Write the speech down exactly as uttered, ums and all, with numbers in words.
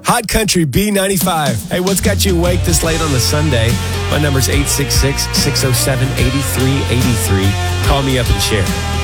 Hot Country B ninety-five. Hey, what's got you awake this late on a Sunday? My number's eight six six, six oh seven, eight three eight three. Call me up and share.